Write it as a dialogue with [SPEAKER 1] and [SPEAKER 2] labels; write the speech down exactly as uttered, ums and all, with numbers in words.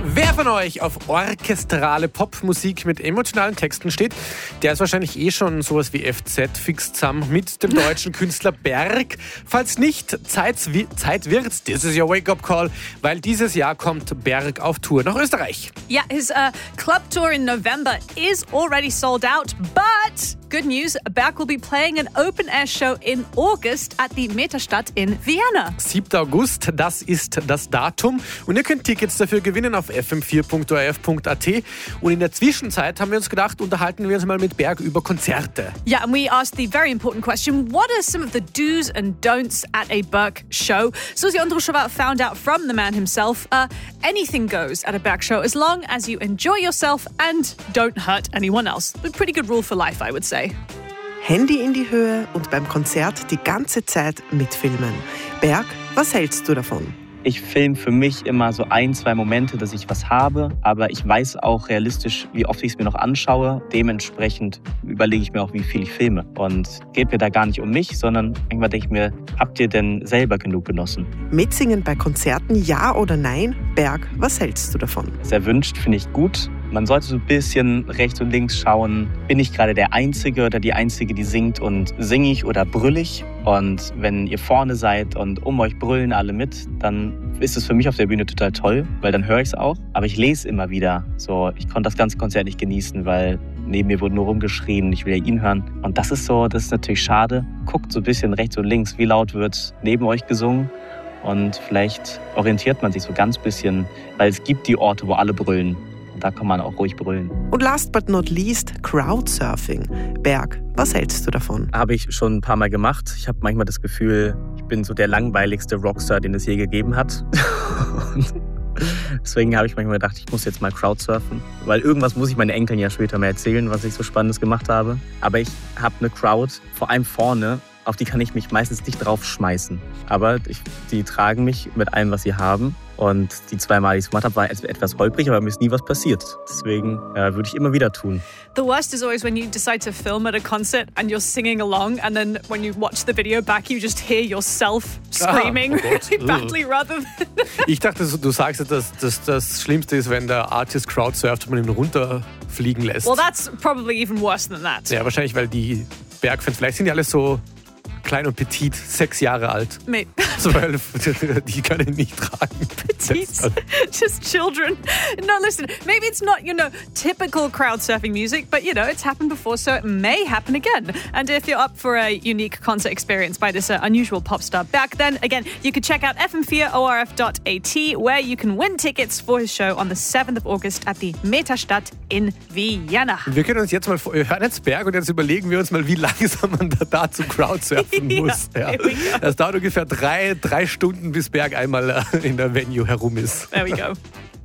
[SPEAKER 1] Wer von euch auf orchestrale Popmusik mit emotionalen Texten steht, der ist wahrscheinlich eh schon sowas wie F Z fix zusammen mit dem deutschen Künstler Berg. Falls nicht, Zeit, Zeit wird's. This is your wake-up call, weil dieses Jahr kommt Berg auf Tour nach Österreich.
[SPEAKER 2] Yeah, his uh, club tour in November is already sold out, but good news, Berg will be playing an open-air show in August at the Metastadt in Vienna.
[SPEAKER 1] siebter August, das ist das Datum und ihr könnt Tickets dafür gewinnen auf f m vier punkt o r f punkt a t. Und in der Zwischenzeit haben wir uns gedacht, unterhalten wir uns mal mit Berg über Konzerte.
[SPEAKER 2] Yeah, and we asked the very important question, what are some of the do's and don'ts at a Berg show? Susi Ondrushova found out from the man himself, uh, anything goes at a Berg show as long as you enjoy yourself and don't hurt anyone else. A pretty good rule for life, I would say.
[SPEAKER 3] Handy in die Höhe und beim Konzert die ganze Zeit mitfilmen. Berg, was hältst du davon?
[SPEAKER 4] Ich filme für mich immer so ein, zwei Momente, dass ich was habe, aber ich weiß auch realistisch, wie oft ich es mir noch anschaue. Dementsprechend überlege ich mir auch, wie viel ich filme. Und es geht mir da gar nicht um mich, sondern irgendwann denke ich mir, habt ihr denn selber genug genossen?
[SPEAKER 3] Mitsingen bei Konzerten, ja oder nein? Berg, was hältst du davon?
[SPEAKER 4] Das erwünscht finde ich gut. Man sollte so ein bisschen rechts und links schauen, bin ich gerade der Einzige oder die Einzige, die singt und singe ich oder brülle ich? Und wenn ihr vorne seid und um euch brüllen alle mit, dann ist es für mich auf der Bühne total toll, weil dann höre ich es auch. Aber ich lese immer wieder. So, ich konnte das ganze Konzert nicht genießen, weil neben mir wurde nur rumgeschrien, ich will ja ihn hören. Und das ist so, das ist natürlich schade. Guckt so ein bisschen rechts und links, wie laut wird neben euch gesungen. Und vielleicht orientiert man sich so ganz bisschen, weil es gibt die Orte, wo alle brüllen. Da kann man auch ruhig brüllen.
[SPEAKER 3] Und last but not least, Crowdsurfing. Berg, was hältst du davon?
[SPEAKER 4] Habe ich schon ein paar Mal gemacht. Ich habe manchmal das Gefühl, ich bin so der langweiligste Rockstar, den es je gegeben hat. Deswegen habe ich manchmal gedacht, ich muss jetzt mal Crowdsurfen. Weil irgendwas muss ich meinen Enkeln ja später mal erzählen, was ich so Spannendes gemacht habe. Aber ich habe eine Crowd, vor allem vorne, auf die kann ich mich meistens nicht draufschmeißen. Aber ich, die tragen mich mit allem, was sie haben. Und die zwei Mal, die ich es gemacht habe, war etwas holprig, aber mir ist nie was passiert. Deswegen äh, würde ich immer wieder tun.
[SPEAKER 2] The worst is always when you decide to film at a concert and you're singing along and then when you watch the video back, you just hear yourself screaming
[SPEAKER 1] ah, oh
[SPEAKER 2] really badly rather than...
[SPEAKER 1] Ich dachte, du sagst, dass, dass das Schlimmste ist, wenn der Artist crowdsurft und man ihn runterfliegen lässt.
[SPEAKER 2] Well, that's probably even worse than that.
[SPEAKER 1] Ja, wahrscheinlich, weil die Bergfans, vielleicht sind die alle so klein und petit, sechs Jahre alt.
[SPEAKER 2] Mate.
[SPEAKER 1] Zwölf, die können ihn nicht tragen.
[SPEAKER 2] Petites, just children. No, listen, maybe it's not, you know, typical crowd surfing music, but, you know, it's happened before, so it may happen again. And if you're up for a unique concert experience by this uh, unusual pop star Berg, then, again, you can check out f m four o r f dot a t, where you can win tickets for his show on the seventh of August at the Metastadt in Vienna.
[SPEAKER 1] Wir können uns jetzt mal, wir hören jetzt Berg und jetzt überlegen wir uns mal, wie langsam man da dazu crowdsurfen muss. Ja. Das dauert ungefähr drei, drei Stunden, bis Berg einmal in der Venue herum ist.
[SPEAKER 2] There we go.